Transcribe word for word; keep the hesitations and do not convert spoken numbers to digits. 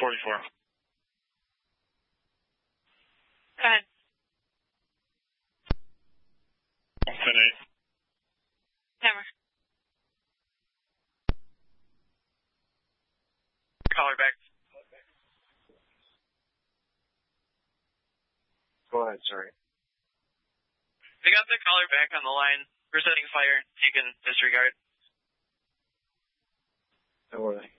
forty-four. Go ahead. ten eight. Timer. Caller back. Go ahead, sorry. We got the caller back on the line. We're setting fire. You can disregard. Don't worry.